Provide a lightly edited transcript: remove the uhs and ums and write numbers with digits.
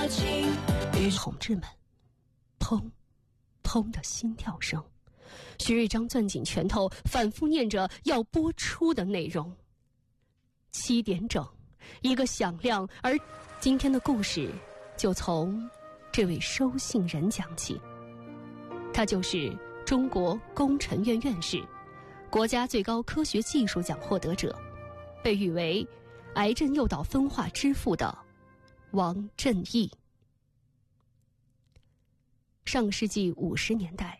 同志们，砰砰的心跳声。徐瑞章攥紧拳头，反复念着要播出的内容。7点整，一个响亮，而今天的故事就从这位收信人讲起。他就是中国工程院院士，国家最高科学技术奖获得者，被誉为癌症诱导分化之父的王振义。上个世纪50年代，